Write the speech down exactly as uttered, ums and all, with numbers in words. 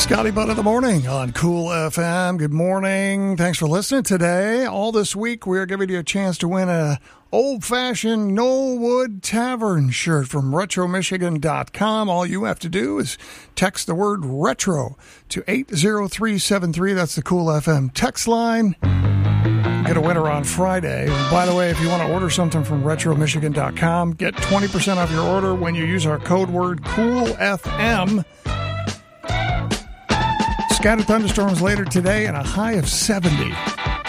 Scotty Butt of the Morning on Cool F M. Good morning. Thanks for listening today. All this week, we are giving you a chance to win a old-fashioned Knollwood Tavern shirt from retro michigan dot com. All you have to do is text the word retro to eight zero three seven three. That's the Cool F M text line. Get a winner on Friday. By the way, if you want to order something from retro michigan dot com, get twenty percent off your order when you use our code word Cool F M. Scattered thunderstorms later today and a high of seventy.